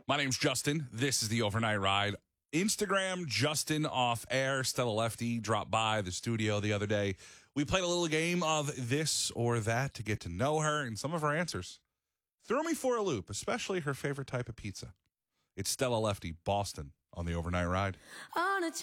My name's Justin. This is the Overnight Ride. Instagram, Justin Off Air. Stella Lefty dropped by the studio the other day. We played a little game of this or that to get to know her, and some of her answers threw me for a loop, especially her favorite type of pizza. It's Stella Lefty, Boston, on the Overnight Ride. On a